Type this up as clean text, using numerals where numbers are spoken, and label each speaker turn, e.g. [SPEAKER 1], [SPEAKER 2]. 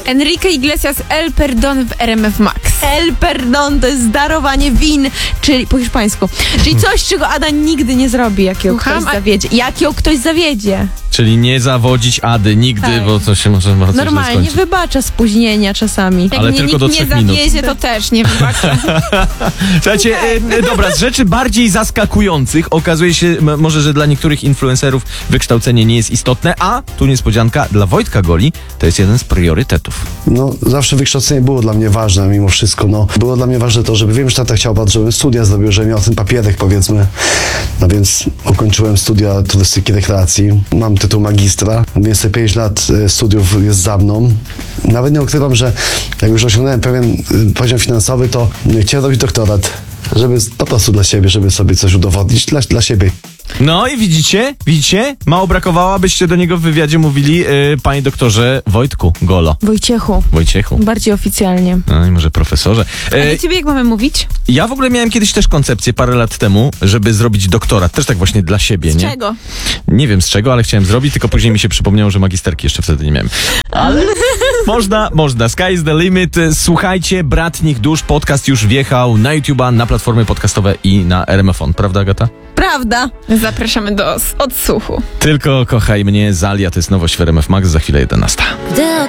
[SPEAKER 1] Enrique Iglesias, El Perdón w RMF Max.
[SPEAKER 2] El Perdón to jest darowanie win, czyli po hiszpańsku. Czyli coś, czego Ada nigdy nie zrobi, jak ją ktoś zawiedzie. Jak ją ktoś zawiedzie.
[SPEAKER 3] Czyli nie zawodzić Ady nigdy,
[SPEAKER 2] Tak.
[SPEAKER 3] bo to się może
[SPEAKER 2] Normalnie
[SPEAKER 3] skończyć.
[SPEAKER 2] wybacza spóźnienia czasami.
[SPEAKER 1] Jak
[SPEAKER 3] Ale
[SPEAKER 1] mnie
[SPEAKER 3] tylko
[SPEAKER 1] nikt
[SPEAKER 3] do
[SPEAKER 1] nie
[SPEAKER 3] 3 minut.
[SPEAKER 1] zawiezie, to też nie wybaczę.
[SPEAKER 3] Słuchajcie, dobra, z rzeczy bardziej zaskakujących okazuje się może, że dla niektórych influencerów wykształcenie nie jest istotne, a tu niespodzianka, dla Wojtka Goli to jest jeden z priorytetów.
[SPEAKER 4] No, zawsze wykształcenie było dla mnie ważne mimo wszystko. No, było dla mnie ważne to, żeby wiem, że tata chciał bardzo, żebym studia zrobił, żebym miał ten papierek, powiedzmy. No więc ukończyłem studia turystyki rekreacji. Mam tytuł magistra, więc te 5 lat studiów jest za mną. Nawet nie ukrywam, że jak już osiągnąłem pewien poziom finansowy, to chciałem robić doktorat, żeby po prostu dla siebie, żeby sobie coś udowodnić dla siebie.
[SPEAKER 3] No i widzicie? Mało brakowało, abyście do niego w wywiadzie mówili, panie doktorze Wojtku Golo.
[SPEAKER 2] Wojciechu. Bardziej oficjalnie.
[SPEAKER 3] No i może profesorze.
[SPEAKER 1] A do ciebie jak mamy mówić?
[SPEAKER 3] Ja w ogóle miałem kiedyś też koncepcję parę lat temu, żeby zrobić doktorat, też tak właśnie dla siebie,
[SPEAKER 1] Z
[SPEAKER 3] nie?
[SPEAKER 1] czego?
[SPEAKER 3] Nie wiem z czego, ale chciałem zrobić, tylko później mi się przypomniało, że magisterki jeszcze wtedy nie miałem. Ale można. Sky is the limit. Słuchajcie, Bratnich Dusz, podcast już wjechał na YouTube'a, na platformy podcastowe i na RMFon. Prawda, Agata?
[SPEAKER 2] Prawda.
[SPEAKER 1] Zapraszamy do odsłuchu.
[SPEAKER 3] Tylko kochaj mnie, Zalia, to jest nowość w RMF Max, za chwilę 11.
[SPEAKER 5] Gdy